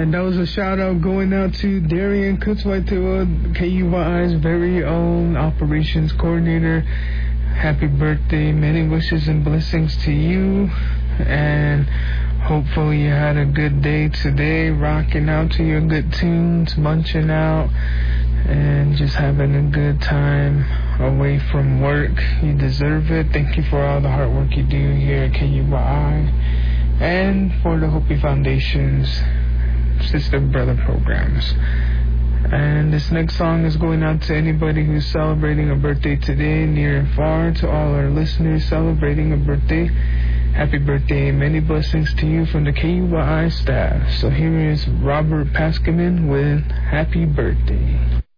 And that was a shout out going out to Darian Kutzwaitewa, KUYI's very own operations coordinator. Happy birthday, many wishes and blessings to you, and hopefully you had a good day today, rocking out to your good tunes, munching out, and just having a good time away from work. You deserve it. Thank you for all the hard work you do here at KUYI and for the Hopi Foundation's Sister Brother programs. And this next song is going out to anybody who's celebrating a birthday today, near and far, to all our listeners celebrating a birthday. Happy birthday, many blessings to you from the KUYI staff. So here is Robert Paskinen with Happy Birthday.